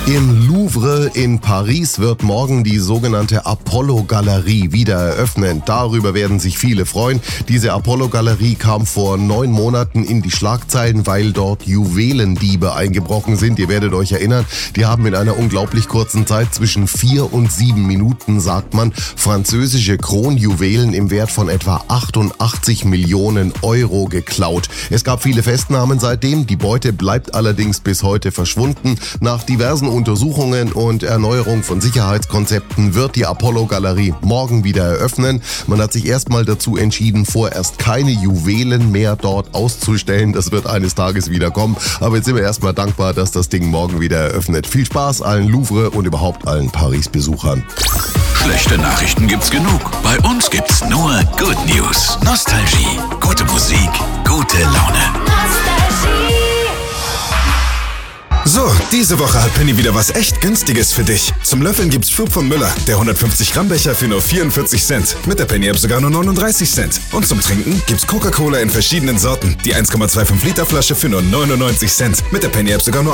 Im Louvre in Paris wird morgen die sogenannte Apollo-Galerie wieder eröffnen. Darüber werden sich viele freuen. Diese Apollo-Galerie kam vor 9 Monaten in die Schlagzeilen, weil dort Juwelendiebe eingebrochen sind. Ihr werdet euch erinnern, die haben in einer unglaublich kurzen Zeit, zwischen 4 und 7 Minuten, sagt man, französische Kronjuwelen im Wert von etwa 88 Millionen Euro geklaut. Es gab viele Festnahmen seitdem. Die Beute bleibt allerdings bis heute verschwunden. Nach diversen Untersuchungen und Erneuerung von Sicherheitskonzepten wird die Apollo-Galerie morgen wieder eröffnen. Man hat sich erstmal dazu entschieden, vorerst keine Juwelen mehr dort auszustellen. Das wird eines Tages wieder kommen. Aber jetzt sind wir erstmal dankbar, dass das Ding morgen wieder eröffnet. Viel Spaß allen Louvre und überhaupt allen Paris-Besuchern. Schlechte Nachrichten gibt's genug. Bei uns gibt's nur Good News. Nostalgie, gute Musik, gute Laune. Nostalgie. So, diese Woche hat Penny wieder was echt Günstiges für dich. Zum Löffeln gibt's Schub von Müller, der 150 Gramm Becher für nur 44 Cent. Mit der Penny App sogar nur 39 Cent. Und zum Trinken gibt's Coca-Cola in verschiedenen Sorten. Die 1,25 Liter Flasche für nur 99 Cent. Mit der Penny App sogar nur